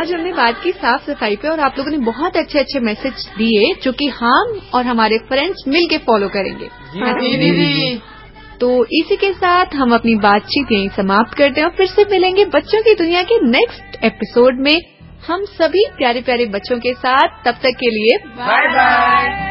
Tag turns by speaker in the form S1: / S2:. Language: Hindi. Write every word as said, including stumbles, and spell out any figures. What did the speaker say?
S1: आज हमने बात की साफ सफाई पे और आप लोगों ने बहुत अच्छे अच्छे मैसेज दिए जो कि हम और हमारे फ्रेंड्स मिल के फॉलो करेंगे।
S2: जी दीदी।
S1: तो इसी के साथ हम अपनी बातचीत यहीं समाप्त करते हैं और फिर से मिलेंगे बच्चों की दुनिया के नेक्स्ट एपिसोड में हम सभी प्यारे प्यारे बच्चों के साथ। तब तक के लिए
S2: बाय बाय।